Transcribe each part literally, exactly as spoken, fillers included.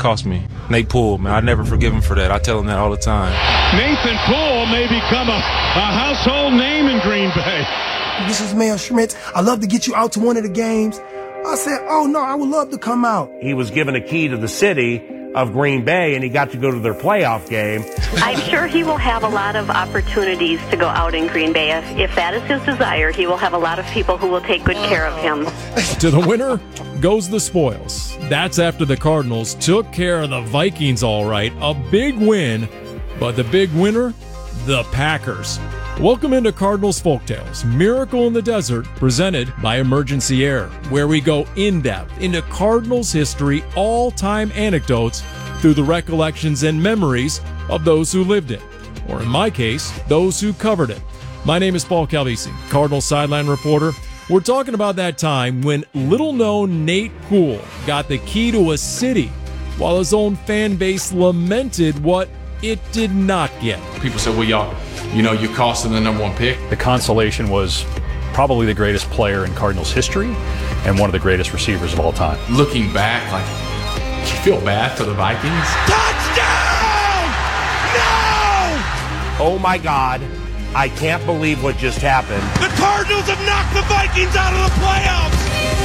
cost me. Nate Poole, man, I never forgive him for that. I tell him that all the time. Nathan Poole may become a, a household name in Green Bay. This is Mayor Schmitz. I'd love to get you out to one of the games. I said, oh, no, I would love to come out. He was given a key to the city of Green Bay, and he got to go to their playoff game. I'm sure he will have a lot of opportunities to go out in Green Bay. If, if that is his desire, he will have a lot of people who will take good care of him. To the winner goes the spoils. That's after the Cardinals took care of the Vikings all right. A big win, but the big winner, the Packers. Welcome into Cardinals Folktales, Miracle in the Desert, presented by Emergency Air, where we go in-depth into Cardinals history, all-time anecdotes through the recollections and memories of those who lived it, or in my case, those who covered it. My name is Paul Calvisi, Cardinals sideline reporter. We're talking about that time when little-known Nate Poole got the key to a city while his own fan base lamented what it did not get. People said, well, y'all, you know, you cost them the number one pick. The consolation was probably the greatest player in Cardinals history and one of the greatest receivers of all time. Looking back, like, you feel bad for the Vikings. Touchdown! No! Oh, my God. I can't believe what just happened. The Cardinals have knocked the Vikings out of the playoffs!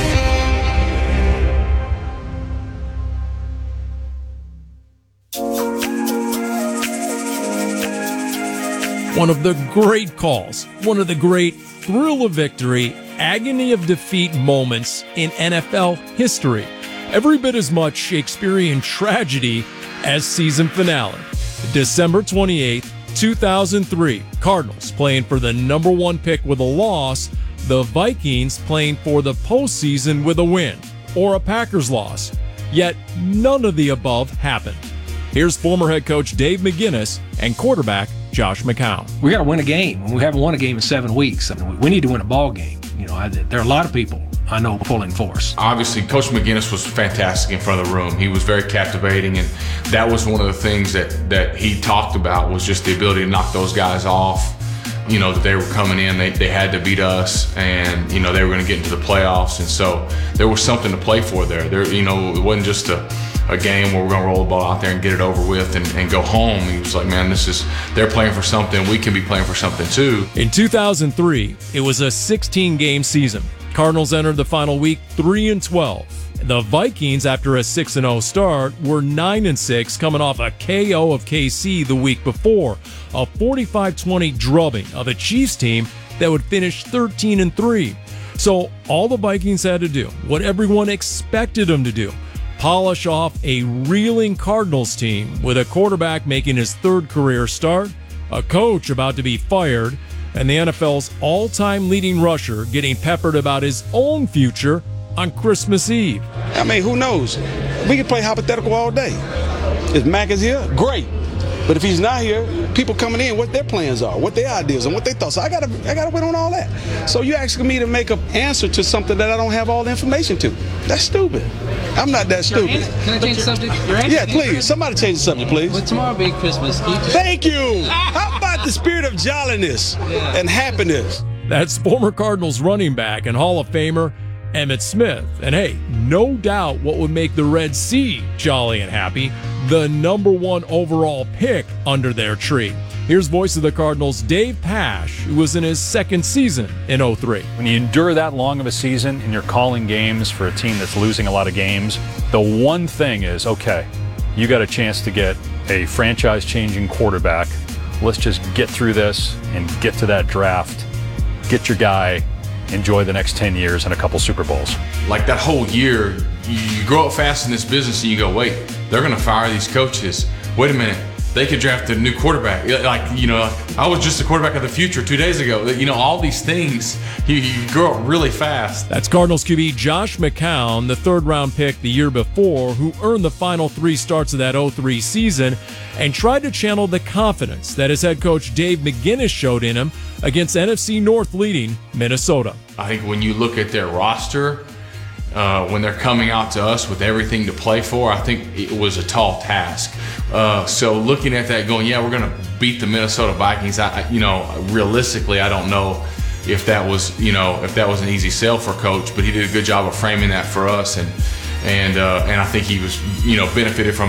One of the great calls, one of the great thrill of victory, agony of defeat moments in N F L history. Every bit as much Shakespearean tragedy as season finale. December twenty-eighth, two thousand three, Cardinals playing for the number one pick with a loss, the Vikings playing for the postseason with a win, or a Packers loss. Yet none of the above happened. Here's former head coach Dave McGinnis and quarterback Josh McCown. We got to win a game. We haven't won a game in seven weeks. I mean, we need to win a ball game. You know, I, there are a lot of people I know pulling for us. Obviously, Coach McGinnis was fantastic in front of the room. He was very captivating, and that was one of the things that, that he talked about was just the ability to knock those guys off. You know, that they were coming in, they, they had to beat us, and, you know, they were going to get into the playoffs. And so there was something to play for there. There, you know, it wasn't just a a game where we're going to roll the ball out there and get it over with and, and go home. He was like, man, this is, they're playing for something. We can be playing for something too. In two thousand three, it was a sixteen-game season. Cardinals entered the final week three and twelve. The Vikings, after a six and oh start, were nine and six, coming off a K O of K C the week before, a forty-five twenty drubbing of a Chiefs team that would finish thirteen and three. So all the Vikings had to do, what everyone expected them to do, polish off a reeling Cardinals team with a quarterback making his third career start, a coach about to be fired, and the N F L's all-time leading rusher getting peppered about his own future on Christmas Eve. I mean, who knows? We can play hypothetical all day. If Mac is here, great. But if he's not here, people coming in, what their plans are, what their ideas and what they thought. So I gotta, I gotta wait on all that. So you're asking me to make an answer to something that I don't have all the information to. That's stupid. I'm not that stupid. Can I change the subject? Yeah, please. Somebody change the subject, please. Well, tomorrow being Christmas. You just... Thank you. How about the spirit of jolliness yeah. and happiness? That's former Cardinals running back and Hall of Famer Emmitt Smith. And hey, no doubt what would make the Reds see jolly and happy, the number one overall pick under their tree. Here's voice of the Cardinals, Dave Pasch, who was in his second season in oh three. When you endure that long of a season and you're calling games for a team that's losing a lot of games, the one thing is, okay, you got a chance to get a franchise-changing quarterback. Let's just get through this and get to that draft, get your guy, enjoy the next ten years and a couple Super Bowls. Like that whole year, you grow up fast in this business and you go, wait, they're going to fire these coaches. Wait a minute, they could draft a new quarterback. Like, you know, I was just the quarterback of the future two days ago. You know, all these things, you, you grow up really fast. That's Cardinals Q B Josh McCown, the third round pick the year before, who earned the final three starts of that oh three season and tried to channel the confidence that his head coach Dave McGinnis showed in him against N F C North leading Minnesota. I think when you look at their roster, uh, when they're coming out to us with everything to play for, I think it was a tall task. Uh, so looking at that going, yeah, we're going to beat the Minnesota Vikings. I, you know, realistically, I don't know if that was, you know, if that was an easy sell for Coach, but he did a good job of framing that for us. And, and, uh, and I think he was, you know, benefited from